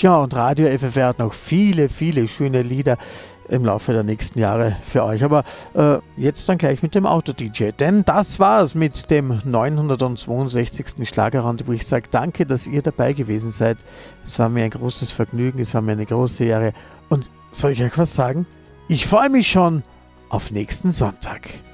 Tja, und Radio FFR hat noch viele, viele schöne Lieder im Laufe der nächsten Jahre für euch. Aber jetzt dann gleich mit dem Auto-DJ. Denn das war's mit dem 962. Schlagerrand, wo ich sage, danke, dass ihr dabei gewesen seid. Es war mir ein großes Vergnügen, es war mir eine große Ehre. Und soll ich euch was sagen? Ich freue mich schon auf nächsten Sonntag.